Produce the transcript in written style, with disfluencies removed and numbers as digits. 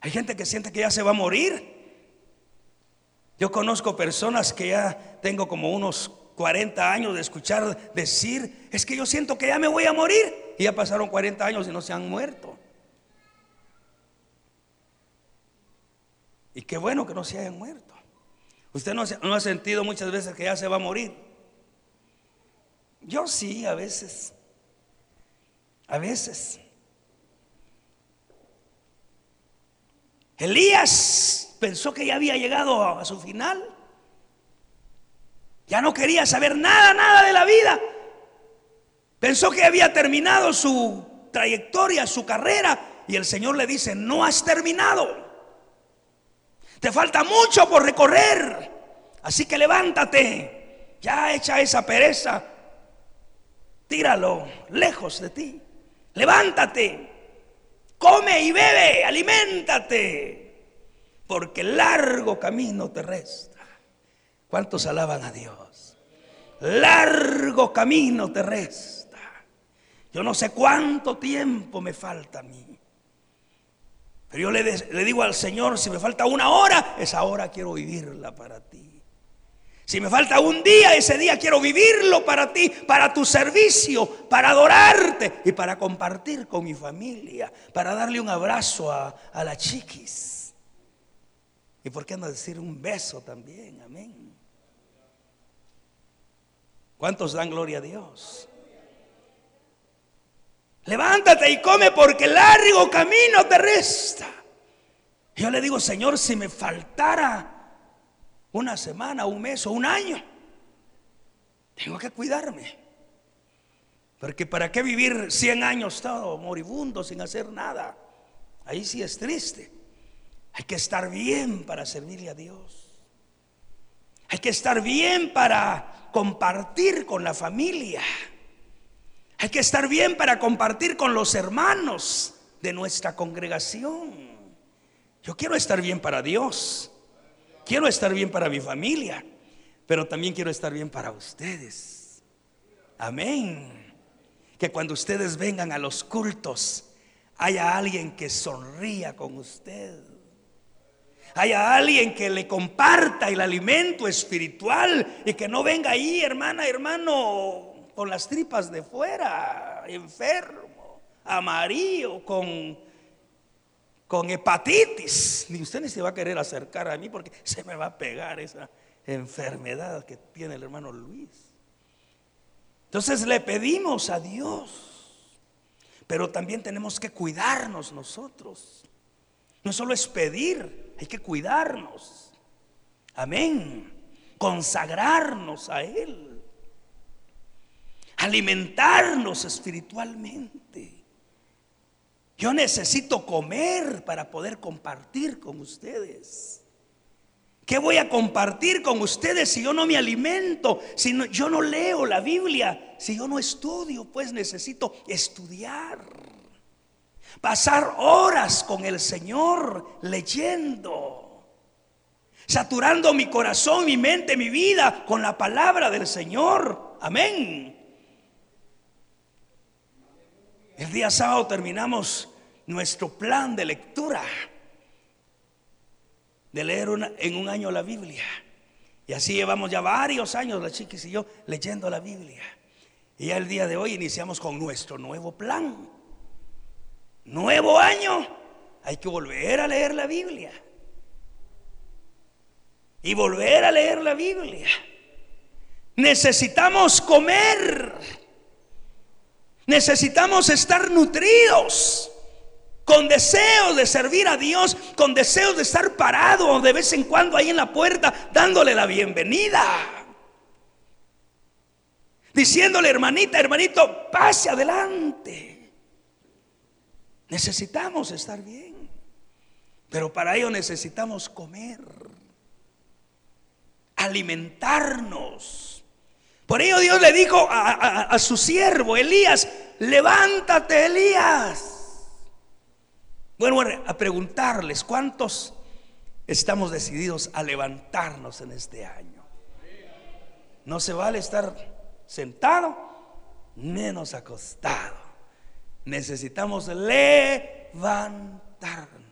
Hay gente que siente que ya se va a morir. Yo conozco personas que ya tengo como unos 40 años de escuchar decir: es que yo siento que ya me voy a morir. Y ya pasaron 40 años y no se han muerto. Y qué bueno que no se hayan muerto. Usted no ha sentido muchas veces que ya se va a morir. Yo sí, a veces. A veces. Elías pensó que ya había llegado a su final. Ya no quería saber nada de la vida. Pensó que había terminado su trayectoria, su carrera. Y el Señor le dice: no has terminado. Te falta mucho por recorrer. Así que levántate. Ya echa esa pereza. Tíralo lejos de ti. Levántate. Come y bebe. Aliméntate. Porque largo camino te resta. ¿Cuántos alaban a Dios? Largo camino te resta. Yo no sé cuánto tiempo me falta a mí. Pero yo le digo al Señor: si me falta una hora, esa hora quiero vivirla para ti. Si me falta un día, ese día quiero vivirlo para ti, para tu servicio, para adorarte y para compartir con mi familia, para darle un abrazo a la chiquis. Y por qué no decir un beso también. Amén. ¿Cuántos dan gloria a Dios? Levántate y come, porque largo camino te resta. Yo le digo: Señor, si me faltara una semana, un mes o un año, tengo que cuidarme. Porque ¿para qué vivir 100 años todo moribundo sin hacer nada? Ahí sí es triste. Hay que estar bien para servirle a Dios. Hay que estar bien para compartir con la familia. Hay que estar bien para compartir con los hermanos de nuestra congregación. Yo quiero estar bien para Dios. Quiero estar bien para mi familia. Pero también quiero estar bien para ustedes. Amén. Que cuando ustedes vengan a los cultos, haya alguien que sonría con usted. Haya alguien que le comparta el alimento espiritual. Y que no venga ahí, hermana, hermano, con las tripas de fuera, enfermo, amarillo, con hepatitis. Ni usted ni se va a querer acercar a mí, porque se me va a pegar esa enfermedad que tiene el hermano Luis. Entonces le pedimos a Dios, pero también tenemos que cuidarnos nosotros. No solo es pedir, hay que cuidarnos. Amén. Consagrarnos a Él. Alimentarnos espiritualmente. Yo necesito comer para poder compartir con ustedes. ¿Qué voy a compartir con ustedes si yo no me alimento? Si yo no leo la Biblia, si yo no estudio, pues necesito estudiar. Pasar horas con el Señor leyendo, saturando mi corazón, mi mente, mi vida con la palabra del Señor. Amén. El día sábado terminamos nuestro plan de lectura, de leer en un año la Biblia. Y así llevamos ya varios años, la chiquis y yo, leyendo la Biblia. Y ya el día de hoy iniciamos con nuestro nuevo plan. Nuevo año, hay que volver a leer la Biblia. Y volver a leer la Biblia. Necesitamos comer. Necesitamos estar nutridos, con deseos de servir a Dios, con deseos de estar parado de vez en cuando ahí en la puerta, dándole la bienvenida, diciéndole: hermanita, hermanito, pase adelante. Necesitamos estar bien, pero para ello necesitamos comer, alimentarnos. Por ello Dios le dijo a su siervo Elías: levántate, Elías. Bueno, a preguntarles: ¿cuántos estamos decididos a levantarnos en este año? No se vale estar sentado, menos acostado. Necesitamos levantarnos.